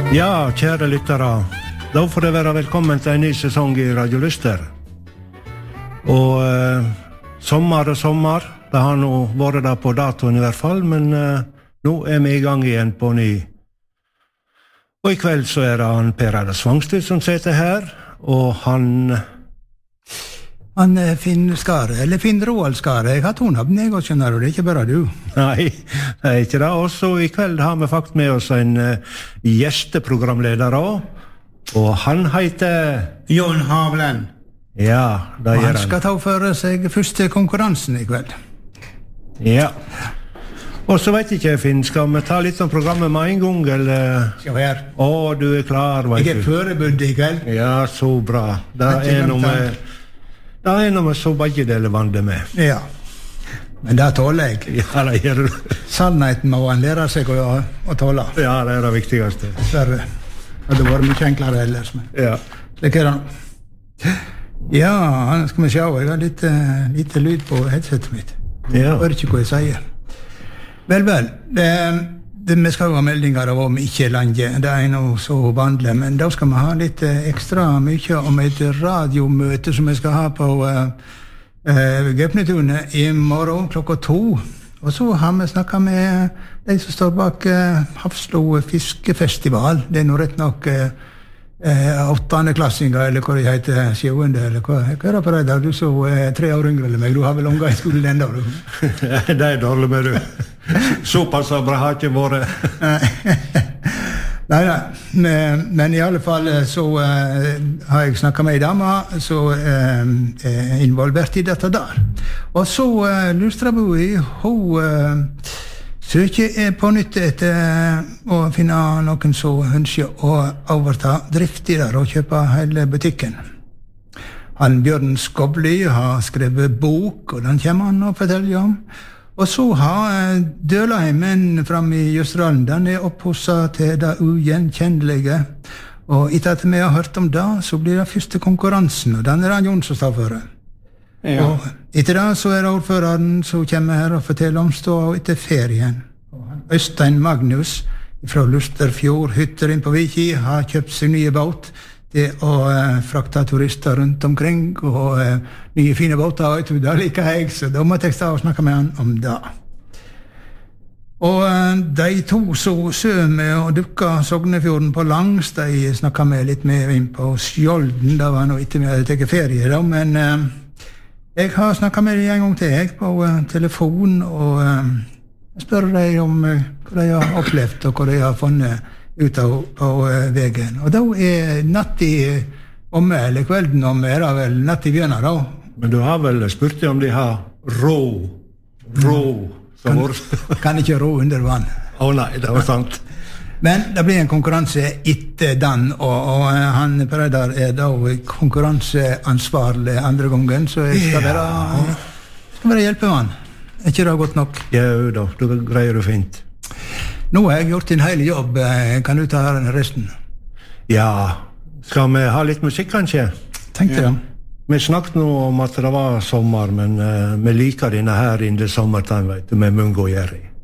Ja, kjære lyttere, da får det være velkommen til en ny sesong i Radio Lyster. Og sommer, det har nå vært der på datoen i hvert fall, men nå vi i gang igjen på ny. Og i kveld så det han Per Eiler Svangstø som sitter her, og han Finn Skare, eller Finn Roald Skare. Jeg har tonavn, jeg også, skjønner du, det ikke bare du. Nei, det ikke det. Og så i kveld har vi faktisk med oss en gjesteprogramleder også, og han heter Jon Havlen. Ja, det gjør han. Han skal ta for seg første konkurransen i kveld. Ja. Og så vet ikke jeg, Finn, skal vi ta litt om programmet med en gang, eller? Skal vi her. Du klar, vet du. Jeg forberedt i kveld. Ja, så bra. Det noe med så begge deler vandet med. Ja, men det tåler jeg. Ja, det gjør du. Sannheten må han lære seg å tåle. Ja, det det viktigste. Det hadde vært mye enklere ellers. Men. Ja. Slik det nå. Ja, skal vi se, jeg har litt lyd på headsetet mitt. Ja. Jeg hører ikke hva jeg sier. Vel, vi skal ha meldinger av om ikke lenge, det noe så vanlig, men da skal vi ha litt ekstra mye om et radiomøte som vi skal ha på Gaupnetunet i morgen klokka 2. Og så har vi snakket med de som står bak Hafslo Fiskefestival. Det nå rett nok 8. klassinger, eller hva det heter, 7. eller hva det på deg da? Du så 3 år yngre eller meg, du har vel unga i skolen enda, du? Det dårlig med du. Såpass bra har ikke vært. Nei, men i alle fall så har jeg snakket med en dame som involvert i dette der. Og så Lustraboi, hun søker på nytt etter å finne noen som ønsker å overta drift i der og kjøpe hele butikken. Han Bjørn Skobly har skrevet bok, og den kommer han å fortelle om. Og så har Dølaheimen frem i Jøsdalen, den opphosset til det ugjenkjennelige. Og etter at vi har hørt om det, så blir det første konkurransen, og den det Jon som står for. Ja. Og etter det så det ordføreren som kommer her og forteller om stå etter ferien. Og Øystein Magnus fra Lusterfjord, hytter inn på Viki, har kjøpt sin nye båt til å frakte turister rundt omkring, og nye fine båter, vet du, det liker jeg, så da måtte jeg stå og snakke med han om det. Og de to som sømme og dukka Sognefjorden på langs, de snakket med litt mer inn på Skjolden, det var nå ikke vi hadde tatt ferie da, men jeg har snakket med dem en gang til, jeg, på telefon, og spør dem om hva de har opplevd, og hva de har funnet ut av veien. Og da natt i omme, eller kvelden omme, det vel natt i bjørna da. Men du har vel spurt om de har rå, kan ikke rå under vann. Nei, det var sant. Men det blir en konkurranse etter den, og han Pereidar da konkurranseansvarlig andre gangen, så jeg skal være hjelpemann. Ikke det godt nok? Ja, da, du greier det fint. Nå har jeg gjort en hel jobb, kan du ta resten? Ja, skal vi ha litt musikk kanskje? Tenkte det. Vi snakket nå om at det var sommer, men vi liker denne her in the summertime, vet du, med Mungo og Jerry.